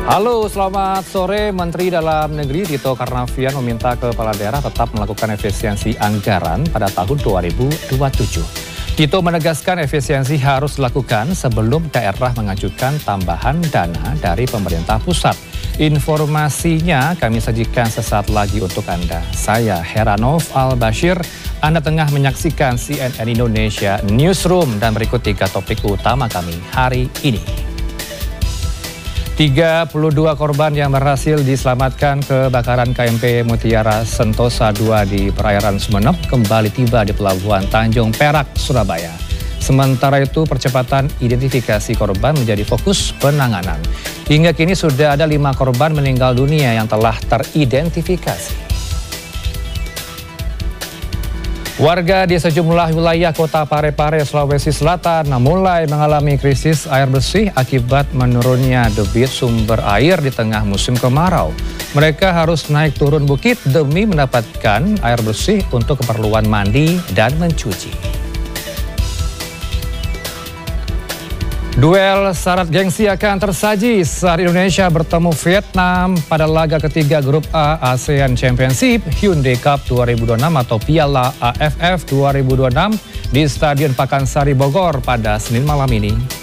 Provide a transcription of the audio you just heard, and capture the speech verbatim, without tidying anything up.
Halo, selamat sore. Menteri Dalam Negeri Tito Karnavian meminta kepala daerah tetap melakukan efisiensi anggaran pada tahun dua ribu dua puluh tujuh. Tito menegaskan efisiensi harus dilakukan sebelum daerah mengajukan tambahan dana dari pemerintah pusat. Informasinya kami sajikan sesaat lagi untuk Anda. Saya Heranov Al-Bashir. Anda tengah menyaksikan C N N Indonesia Newsroom dan berikut tiga topik utama kami hari ini. tiga puluh dua korban yang berhasil diselamatkan kebakaran K M P Mutiara Sentosa dua di perairan Sumeneb kembali tiba di Pelabuhan Tanjung Perak, Surabaya. Sementara itu percepatan identifikasi korban menjadi fokus penanganan. Hingga kini sudah ada lima korban meninggal dunia yang telah teridentifikasi. Warga di sejumlah wilayah kota Parepare, Sulawesi Selatan mulai mengalami krisis air bersih akibat menurunnya debit sumber air di tengah musim kemarau. Mereka harus naik turun bukit demi mendapatkan air bersih untuk keperluan mandi dan mencuci. Duel syarat gengsi akan tersaji saat Indonesia bertemu Vietnam pada laga ketiga Grup A ASEAN Championship Hyundai Cup dua ribu dua puluh enam atau Piala A F F dua ribu dua puluh enam di Stadion Pakansari Bogor pada Senin malam ini.